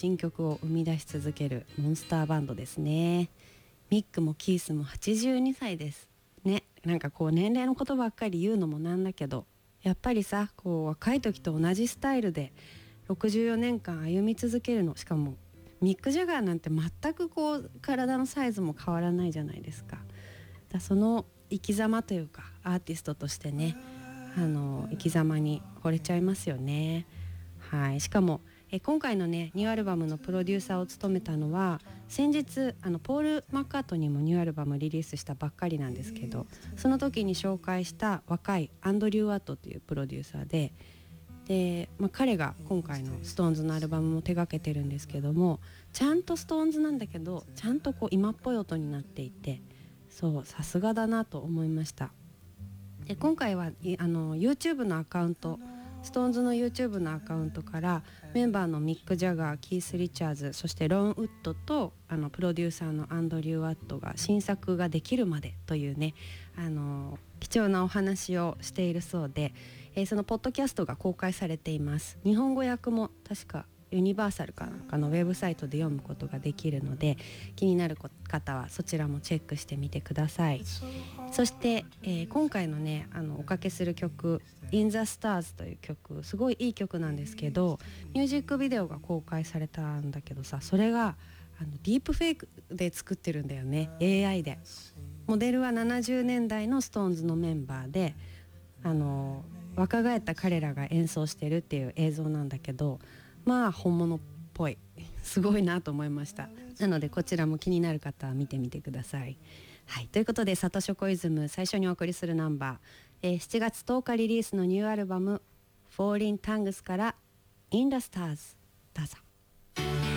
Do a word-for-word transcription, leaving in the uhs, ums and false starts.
新曲を生み出し続けるモンスターバンドですね。ミックもキースもはちじゅうにさいですね。なんかこう年齢のことばっかり言うのもなんだけど、やっぱりさ、こう若い時と同じスタイルでろくじゅうよねんかん歩み続けるの、しかもミック・ジャガーなんて全くこう体のサイズも変わらないじゃないですか。だその生き様というかアーティストとしてね、あの生き様に惚れちゃいますよね。はい、しかもえ今回のねニューアルバムのプロデューサーを務めたのは、先日あのポール・マッカートニーもニューアルバムリリースしたばっかりなんですけど、その時に紹介した若いアンドリュー・ワットというプロデューサーで、で、まあ、彼が今回の ストーンズ のアルバムも手掛けてるんですけども、ちゃんと ストーンズ なんだけどちゃんとこう今っぽい音になっていて、そうさすがだなと思いました。で今回はあの YouTube のアカウント、ストーンズ の YouTube のアカウントからメンバーのミック・ジャガー、キース・リチャーズ、そしてロン・ウッドとあのプロデューサーのアンドリュー・ワットが新作ができるまでというね、あの貴重なお話をしているそうで、えー、そのポッドキャストが公開されています。日本語訳も確かユニバーサルかなんかのウェブサイトで読むことができるので、気になる方はそちらもチェックしてみてください。そして、えー、今回のねあのおかけする曲 In the Stars という曲、すごいいい曲なんですけど、ミュージックビデオが公開されたんだけどさ、それがあのディープフェイクで作ってるんだよね、 エーアイ で。モデルはななじゅうねんだいの ストーンズ のメンバーで、あの若返った彼らが演奏してるっていう映像なんだけど、まあ本物っぽい、すごいなと思いました。なのでこちらも気になる方は見てみてください。はい、ということでサトショコイズム最初にお送りするナンバー、えー、しちがつとおかリリースのニューアルバム Falling Tongues から In the Stars、どうぞ。